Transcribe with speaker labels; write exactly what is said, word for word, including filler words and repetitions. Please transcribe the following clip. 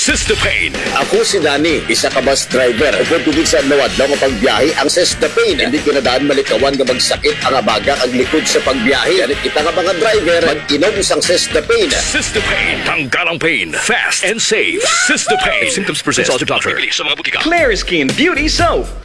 Speaker 1: Cystapane.
Speaker 2: Ako si Danny, isa ka bus driver. Upod tubig sa nawadlaw nga pagbiyahe ang Cystapane. Hindi ko na daan malikawan nga magsakit ang abaga ang likod sa pagbiyahe. Ganit kita nga mga driver, mag-inom sang Cystapane.
Speaker 1: Cystapane. Tanggal ang pain. Fast and safe. Cystapane. If symptoms persist, consult your doctor. Sa mga butika.
Speaker 3: Clear Skin Beauty Soap.